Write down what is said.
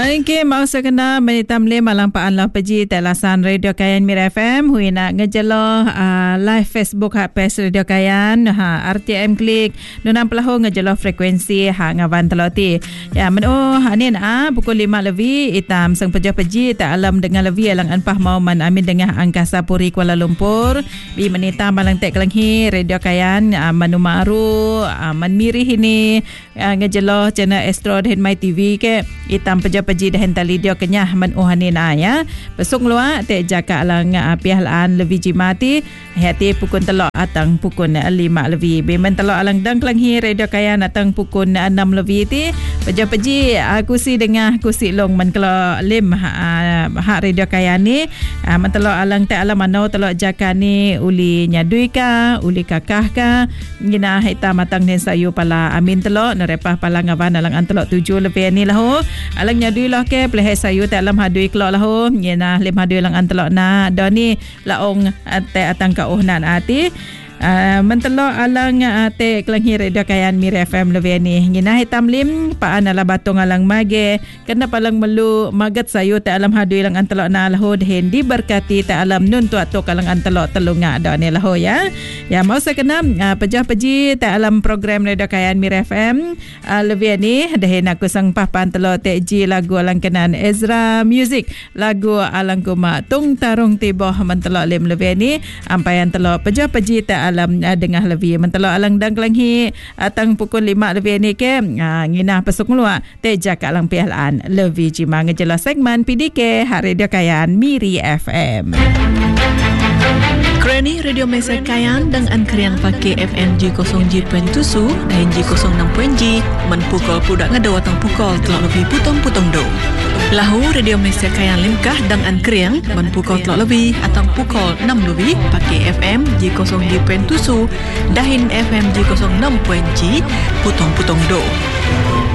Okey, mau sekena menitam le malang paan lah peji telasan Radio Kayan Mir FM hui nak ngejelo live Facebook ha pes Radio Kayan RTM klik nunam pelahu ngejelo frekuensi ngawan teloti ya meno anin pukul 5 lebih itam sang peji tak alam dengan lebih alang anpah mau man amin dengan Angkasa Puri Kuala Lumpur bi menitam malang tek kelenghi Radio Kayan manumaru man mirih ini ngejelo channel Astro dan My TV ke itam peji dah hentali dia kenyah man uhanin ya besok luar te jaka alang piahlaan lebih jimati hati pukul telok atang pukul 5 lebih bemen telok alang dang kelanghi Radio Kayan atang pukul 6 lebih ti peji kusi dengan kusi long man kalau lim hak Radio Kayan ni man telok alang te alam manau telok jaka ni uli nyadui ka uli kakah ka ngina hitam matang den sayu pala amin telok nerepah pala ngawan alang antelok 7 lebih ni lah alang nyadui lah ke peleh sayu tak alam hadui kelok lah ngina lim hadui lang antelok na doni laong te atang ka uhnan ati mentelok alang te kelanghi Radio Kayan Mir FM lebih ni ngina hitam lim paan ala batong alang mage kena palang melu magat sayu te alam hadui lang antelok na lahu hen diberkati te alam nun tuat tu kalang antelok telunga dah ni lahu ya mau sekena peji te alam program Radio Kayan Mir FM lebih ni dah aku sang papan telok te ji lagu alang kenan Ezra Music lagu alang kuma tung tarung tiboh mentelok lim lebih ni ampayan telok peji te alam dengah lebih mentelok alang dang kelanghi atang pukul 5 lebih ni ke ngina pesuk luar te jaka alang piahlaan lebih jima ngejelas segmen PDK Radio Kayan Miri FM. Kerani Radio Mesa Kayan dan Ankriang pakai FM G0G.7 dan G06.G menpukul pudak ngada watang pukul telok lebih putong-putong do. Lahu Radio Mesa Kayan Limkah dan Ankriang menpukul telok lebih atau pukul 6 lebih pakai FM G0G.7 dan FM G06.G putong-putong do.